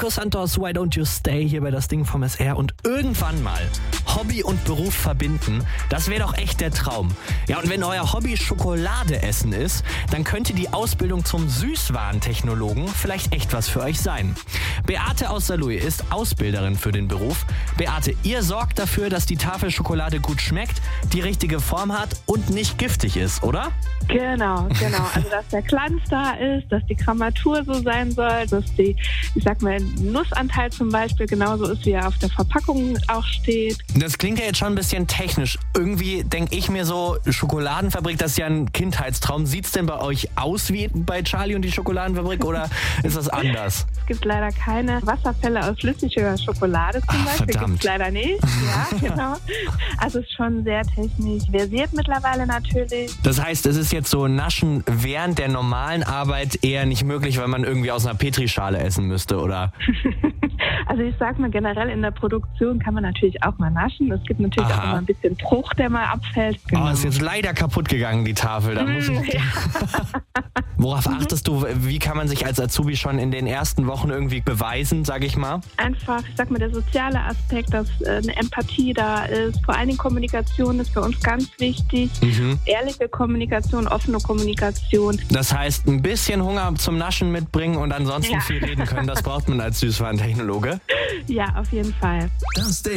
Marco Santos, Why Don't You Stay hier bei Das Ding vom SR. Und irgendwann mal Hobby und Beruf verbinden, das wäre doch echt der Traum. Ja, und wenn euer Hobby Schokolade essen ist, dann könnte die Ausbildung zum Süßwarentechnologen vielleicht echt was für euch sein. Beate aus Saarlouis ist Ausbilderin für den Beruf. Beate, ihr sorgt dafür, dass die Tafel Schokolade gut schmeckt, die richtige Form hat und nicht giftig ist, oder? Genau. Also, dass der Glanz da ist, dass die Grammatur so sein soll, dass Nussanteil zum Beispiel genauso ist, wie er auf der Verpackung auch steht. Das klingt ja jetzt schon ein bisschen technisch. Irgendwie denke ich mir so, Schokoladenfabrik, das ist ja ein Kindheitstraum. Sieht's denn bei euch aus wie bei Charlie und die Schokoladenfabrik oder ist das anders? Es gibt leider keine Wasserfälle aus flüssiger Schokolade zum Beispiel. Verdammt. Gibt's leider nicht. Ja, genau. Also es ist schon sehr technisch versiert mittlerweile natürlich. Das heißt, es ist jetzt so Naschen während der normalen Arbeit eher nicht möglich, weil man irgendwie aus einer Petrischale essen müsste, oder? Also ich sag mal, generell in der Produktion kann man natürlich auch mal naschen. Es gibt natürlich auch immer ein bisschen Bruch, der mal abfällt. Genau. Oh, ist jetzt leider kaputt gegangen, die Tafel. Da muss ich... Worauf achtest du? Wie kann man sich als Azubi schon in den ersten Wochen irgendwie beweisen, sage ich mal? Einfach, ich sag mal, der soziale Aspekt, dass eine Empathie da ist. Vor allen Dingen Kommunikation ist bei uns ganz wichtig. Ehrliche Kommunikation, offene Kommunikation. Das heißt, ein bisschen Hunger zum Naschen mitbringen und ansonsten viel reden können. Das braucht man als Süßwarentechnologe. Ja, auf jeden Fall.